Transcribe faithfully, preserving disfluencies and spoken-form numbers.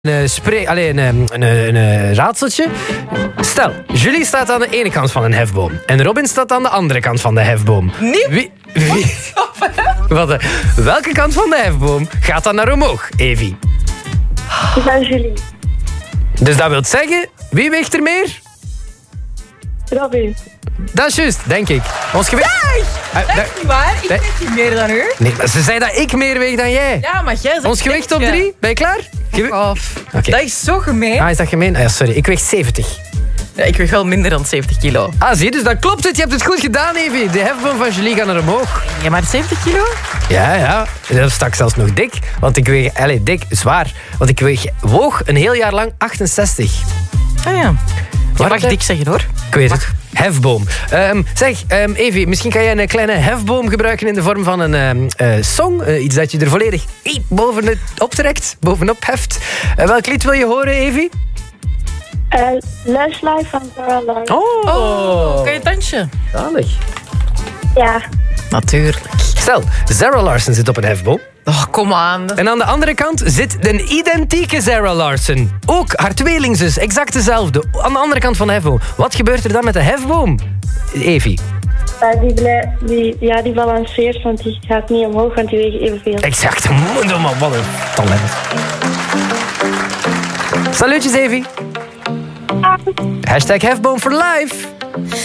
Een, spre- Allee, een, een, een, een raadseltje. Stel, Julie staat aan de ene kant van een hefboom. En Robin staat aan de andere kant van de hefboom. Nee. Wie, wie, wat, eh, welke kant van de hefboom gaat dan naar omhoog, Evi? Van Julie. Dus dat wil zeggen, wie weegt er meer? Robin. Dat is juist, denk ik. Ons gewicht... Dat Uh, is niet waar. Ik Nee. weet niet meer dan u. Nee, maar ze zei dat ik meer weeg dan jij. Ja, maar jij zegt... Ons gewicht op drie, ben je klaar? Gewi- Of. Oké. Dat is zo gemeen. Ah, is dat gemeen? Ah, ja, sorry, ik weeg zeventig. Ja, ik weeg wel minder dan zeventig kilo. Ah, zie je, dus dat klopt het. Je hebt het goed gedaan, Evi. De hefboom van Julie gaat naar omhoog. Ja, maar zeventig kilo? Ja, ja. Dat stak zelfs nog dik. Want ik weeg... Allez, dik, zwaar. Want ik weeg, woog een heel jaar lang achtenzestig. Ah ja. Je mag hè? dik zeggen hoor. Ik weet het. Hefboom. Ehm, zeg, um, Evi, misschien kan jij een kleine hefboom gebruiken in de vorm van een um, uh, song. Uh, iets dat je er volledig bovenop trekt, bovenop heft. Uh, welk lied wil je horen, Evi? Uh, Lush Live van Zara Larsson. Oh, Oh, kan je dansje? zalig. Ja. Natuurlijk. Stel, Zara Larsson zit op een hefboom. Oh, kom aan. En aan de andere kant zit een identieke Zara Larsson. Ook haar tweelingzus, exact dezelfde. Aan de andere kant van de hefboom. Wat gebeurt er dan met de hefboom, Evi? Uh, die, blij, die, ja, die balanceert, want die gaat niet omhoog, want die wegen evenveel. Exact. Man, wat een talent. Salutjes, Evi. Hashtag hefboom for life.